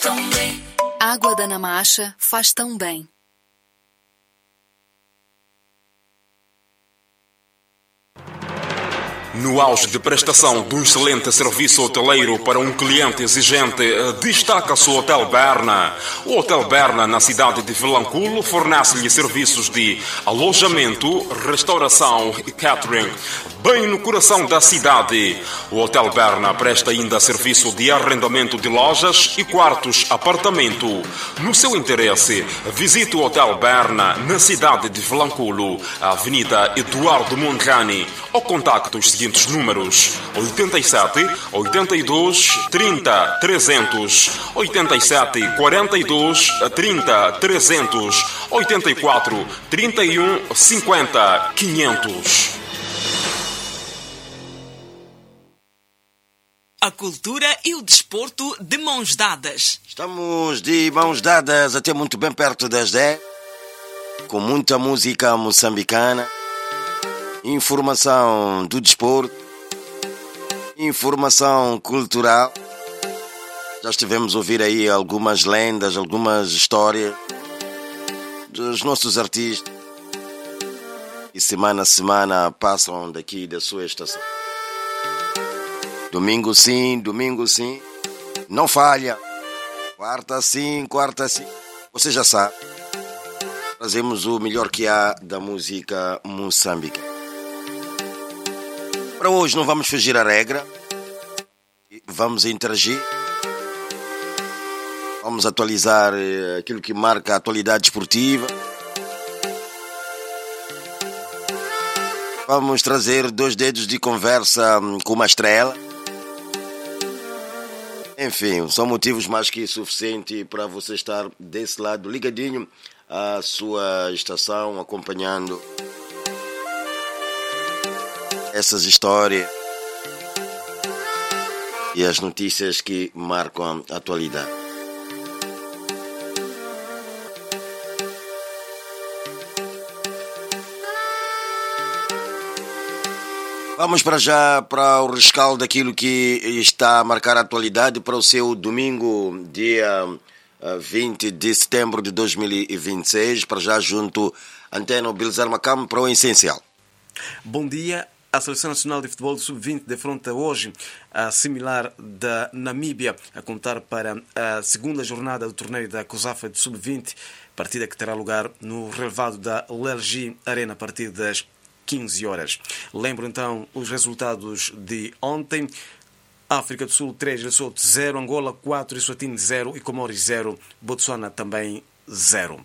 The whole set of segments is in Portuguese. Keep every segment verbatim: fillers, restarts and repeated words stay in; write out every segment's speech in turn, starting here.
tão bem. Água da Namacha faz tão bem. No auge de prestação de um excelente serviço hoteleiro para um cliente exigente, destaca-se o Hotel Berna. O Hotel Berna, na cidade de Vilanculo, fornece-lhe serviços de alojamento, restauração e catering, bem no coração da cidade. O Hotel Berna presta ainda serviço de arrendamento de lojas e quartos apartamento. No seu interesse, visite o Hotel Berna na cidade de Vilanculo, a Avenida Eduardo Mondlane, ou contacte os seguintes números: oitenta e sete, oitenta e dois, trinta, trezentos, oitenta e sete, quarenta e dois, trinta, trezentos, oitenta e quatro, trinta e um, cinquenta, quinhentos. A cultura e o desporto de mãos dadas. Estamos de mãos dadas até muito bem perto das dez, com muita música moçambicana, informação do desporto, informação cultural. Já estivemos a ouvir aí algumas lendas, algumas histórias dos nossos artistas e semana a semana passam daqui da sua estação. Domingo sim, domingo sim, não falha. Quarta sim, quarta sim. Você já sabe, trazemos o melhor que há da música moçambicana. Para hoje não vamos fugir à regra, vamos interagir, vamos atualizar aquilo que marca a atualidade esportiva, vamos trazer dois dedos de conversa com uma estrela. Enfim, são motivos mais que suficientes para você estar desse lado, ligadinho à sua estação, acompanhando essas histórias e as notícias que marcam a atualidade. Vamos para já para o rescaldo daquilo que está a marcar a atualidade para o seu domingo, dia vinte de setembro de dois mil e vinte e seis. Para já junto à Antena Bilzar Macam para o essencial. Bom dia. A Seleção Nacional de Futebol do sub vinte defronta hoje a similar da Namíbia, a contar para a segunda jornada do torneio da COSAFA de sub vinte, partida que terá lugar no relevado da Lergi Arena a partir das quinze horas. Lembro então os resultados de ontem. África do Sul três, Lesoto zero, Angola quatro, Eswatini zero e Comores zero, Botsuana também zero.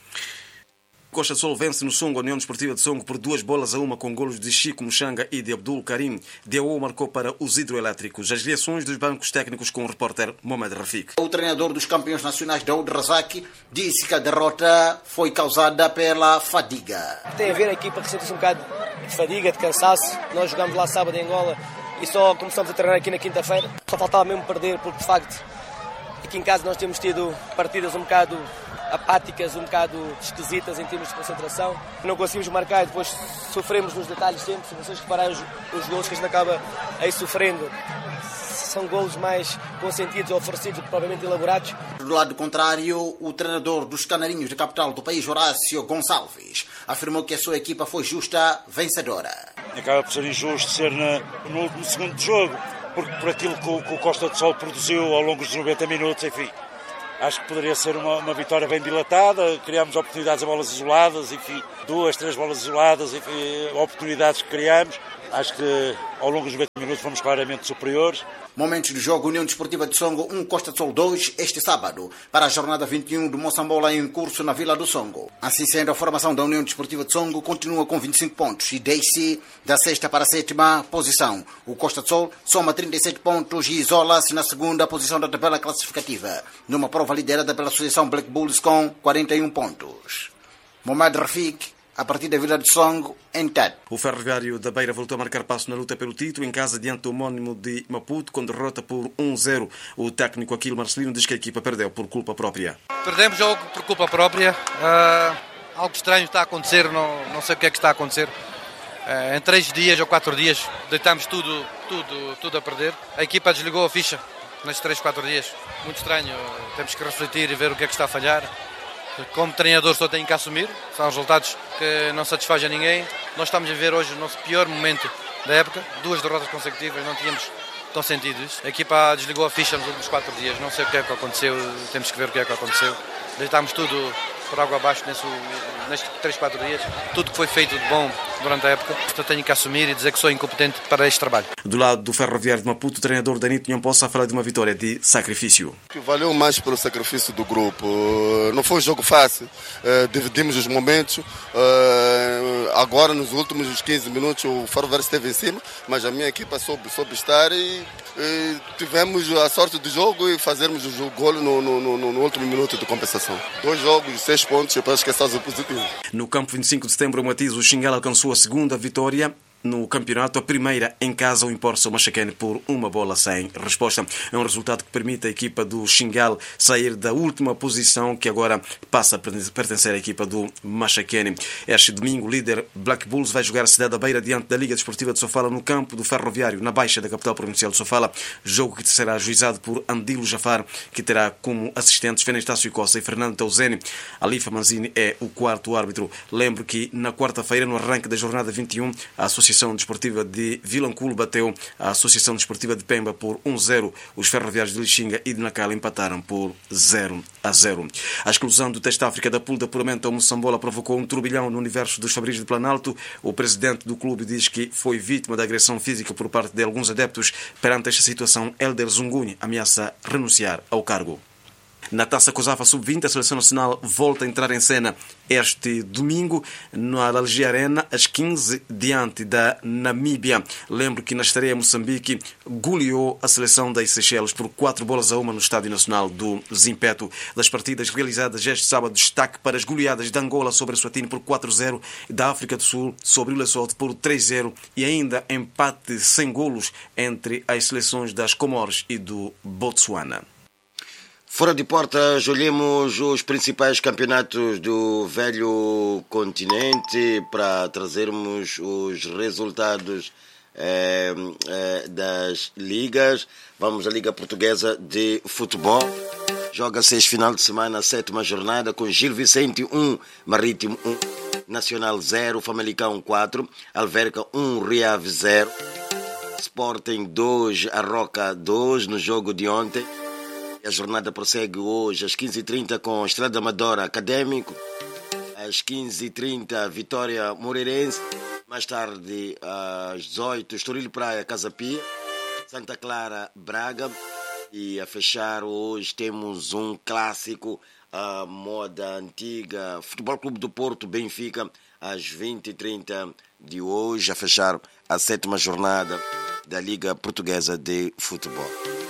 Costa do Sol vence no Songo a União Desportiva de Songo por duas bolas a uma com golos de Chico Muxanga e de Abdul Karim. D O marcou para os hidroelétricos. As reações dos bancos técnicos com o repórter Mohamed Rafik. O treinador dos campeões nacionais, Daoud Razak, disse que a derrota foi causada pela fadiga. Tem a ver a equipa que sente-se um bocado de fadiga, de cansaço. Nós jogámos lá sábado em Angola e só começamos a treinar aqui na quinta-feira. Só faltava mesmo perder, porque de facto aqui em casa nós temos tido partidas um bocado apáticas, um bocado esquisitas em termos de concentração. Não conseguimos marcar e depois sofremos nos detalhes sempre. Se vocês repararem os, os golos que a gente acaba aí sofrendo, são golos mais consentidos ou oferecidos do que propriamente elaborados. Do lado contrário, o treinador dos Canarinhos da capital do país, Horácio Gonçalves, afirmou que a sua equipa foi justa vencedora. Acaba por ser injusto ser na, no último segundo de jogo, porque por aquilo que o, que o Costa do Sol produziu ao longo dos noventa minutos, enfim. Acho que poderia ser uma, uma vitória bem dilatada. Criámos oportunidades a bolas isoladas, enfim, duas, três bolas isoladas, enfim, oportunidades que criámos. Acho que ao longo dos noventa minutos fomos claramente superiores. Momentos do jogo, União Desportiva de Songo um, Costa do Sol dois, este sábado, para a jornada vinte e um do Moçambola em curso na Vila do Songo. Assim sendo, a formação da União Desportiva de Songo continua com vinte e cinco pontos e desce da sexta para a sétima posição. O Costa do Sol soma trinta e sete pontos e isola-se na segunda posição da tabela classificativa, numa prova liderada pela Associação Black Bulls com quarenta e um pontos. Mohamed Rafik, a partir da Vila de Songo, em Tete. O Ferroviário da Beira voltou a marcar passo na luta pelo título em casa diante do homónimo de Maputo, com derrota por um zero. O técnico Aquilo Marcelino diz que a equipa perdeu por culpa própria. Perdemos jogo por culpa própria. Uh, algo estranho está a acontecer, não, não sei o que é que está a acontecer. Uh, em três dias ou quatro dias deitamos tudo, tudo, tudo a perder. A equipa desligou a ficha. nestes três, quatro dias. Muito estranho, temos que refletir e ver o que é que está a falhar. Como treinador só tenho que assumir, são resultados que não satisfazem a ninguém. Nós estamos a ver hoje o nosso pior momento da época, duas derrotas consecutivas, não tínhamos tão sentido isso. A equipa desligou a ficha nos últimos quatro dias, não sei o que é que aconteceu, temos que ver o que é que aconteceu. Deitámos tudo por água abaixo nesse, nestes três, quatro dias, tudo que foi feito de bom durante a época, portanto tenho que assumir e dizer que sou incompetente para este trabalho. Do lado do Ferroviário de Maputo, o treinador Danito Nhamposa fala de uma vitória de sacrifício. Valeu mais pelo sacrifício do grupo, não foi um jogo fácil, dividimos os momentos, agora nos últimos quinze minutos o Ferroviário esteve em cima, mas a minha equipa soube, soube estar e, e tivemos a sorte do jogo e fazermos o gol no, no, no, no último minuto de compensação. Dois jogos, seis pontos, para esquecer os positivos. No campo vinte e cinco de setembro, o Matiz, o Xingal alcançou a segunda vitória no campeonato, a primeira em casa, o impor-se ao Machacane por uma bola sem resposta. É um resultado que permite à equipa do Xingal sair da última posição, que agora passa a pertencer à equipa do Machacane. Este domingo, o líder Black Bulls vai jogar a cidade da Beira diante da Liga Desportiva de Sofala no campo do Ferroviário, na Baixa da capital provincial de Sofala. Jogo que será ajuizado por Andilo Jafar, que terá como assistentes Fenestácio Costa e Fernando Tauzeni. Alifa Manzini é o quarto árbitro. Lembro que na quarta-feira, no arranque da jornada vinte e um, a Associação A Associação Desportiva de Vilanculo bateu a Associação Desportiva de Pemba por um a zero. Os Ferroviários de Lixinga e de Nacala empataram por zero a zero. A exclusão do Teste África da pool de apuramento ao Moçambola provocou um turbilhão no universo dos Fabris de Planalto. O presidente do clube diz que foi vítima da agressão física por parte de alguns adeptos. Perante esta situação, Hélder Zungunhi ameaça renunciar ao cargo. Na Taça COSAFA sub vinte, a Seleção Nacional volta a entrar em cena este domingo na Algia Arena, às quinze, diante da Namíbia. Lembro que na estreia Moçambique goleou a seleção das Seychelles por quatro bolas a uma no Estádio Nacional do Zimpeto. Das partidas realizadas este sábado, destaque para as goleadas de Angola sobre a Eswatini por quatro a zero, da África do Sul sobre o Lesoto por três a zero e ainda empate sem golos entre as seleções das Comores e do Botsuana. Fora de portas, olhemos os principais campeonatos do velho continente para trazermos os resultados eh, eh, das ligas. Vamos à Liga Portuguesa de Futebol. Joga-se este final de semana a sétima jornada com Gil Vicente um, Marítimo um, Nacional zero, Famalicão quatro, Alverca um, Rio Ave zero, Sporting dois, Arroca dois no jogo de ontem. A jornada prossegue hoje às quinze e trinta com Estrada Amadora Académico, às quinze e trinta Vitória Moreirense, mais tarde às dezoito Estoril Praia Casa Pia, Santa Clara Braga e a fechar hoje temos um clássico, a moda antiga, Futebol Clube do Porto Benfica, às vinte e trinta de hoje, a fechar a sétima jornada da Liga Portuguesa de Futebol.